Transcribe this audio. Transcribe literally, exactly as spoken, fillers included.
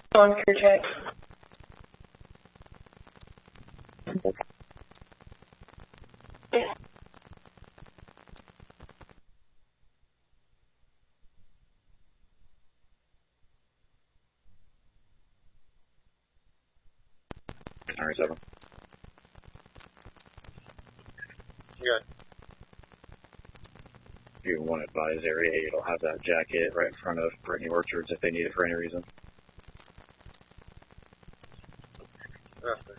On crew check. Yeah. ninety-seven. Good. You want to advise Area eight, will have that jacket right in front of Brittany Orchards if they need it for any reason. Roughly.